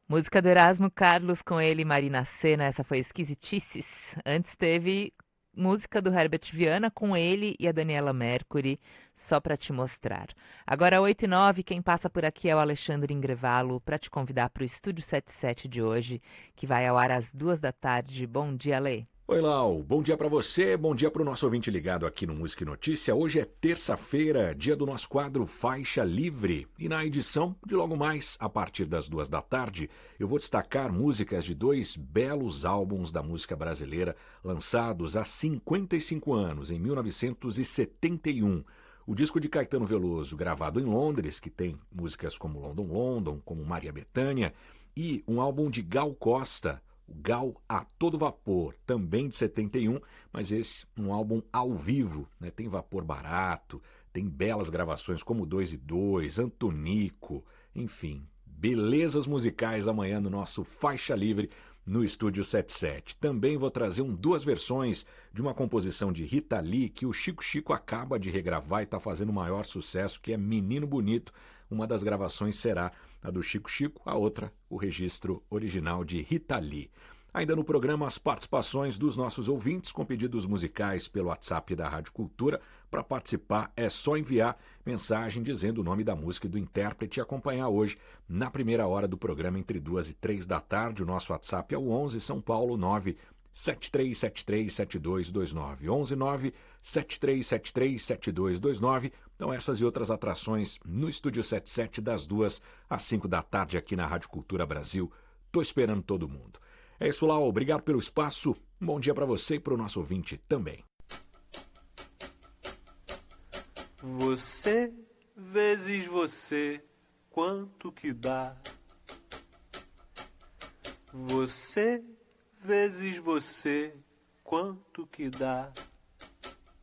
Música do Erasmo Carlos com ele, Marina Sena, essa foi Esquisitices. Antes teve música do Herbert Viana com ele e a Daniela Mercury, Só Pra Te Mostrar. Agora 8h09, quem passa por aqui é o Alexandre Ingrevalo para te convidar para o Estúdio 77 de hoje, que vai ao ar às 2 da tarde. Bom dia, Lê. Oi, Lau. Bom dia para você, bom dia para o nosso ouvinte ligado aqui no Música e Notícia. Hoje é terça-feira, dia do nosso quadro Faixa Livre. E na edição de logo mais, a partir das 2 da tarde, eu vou destacar músicas de dois belos álbuns da música brasileira, lançados há 55 anos, em 1971. O disco de Caetano Veloso, gravado em Londres, que tem músicas como London London, como Maria Bethânia, e um álbum de Gal Costa, o Gal a Todo Vapor, também de 71, mas esse um álbum ao vivo, né? Tem Vapor Barato, tem belas gravações como 2 e 2, Antonico, enfim, belezas musicais amanhã no nosso Faixa Livre no Estúdio 77. Também vou trazer duas versões de uma composição de Rita Lee que o Chico Chico acaba de regravar e está fazendo o maior sucesso, que é Menino Bonito. Uma das gravações será a do Chico Chico, a outra, o registro original de Rita Lee. Ainda no programa, as participações dos nossos ouvintes com pedidos musicais pelo WhatsApp da Rádio Cultura. Para participar é só enviar mensagem dizendo o nome da música e do intérprete e acompanhar hoje, na primeira hora do programa, entre 2 e 3 da tarde. O nosso WhatsApp é o 11 São Paulo 973737229. 11 973737229. Então essas e outras atrações no Estúdio 77 das 2 às 5 da tarde aqui na Rádio Cultura Brasil. Tô esperando todo mundo. É isso, Lau. Obrigado pelo espaço. Um bom dia para você e para o nosso ouvinte também. Você vezes você, quanto que dá? Você vezes você, quanto que dá?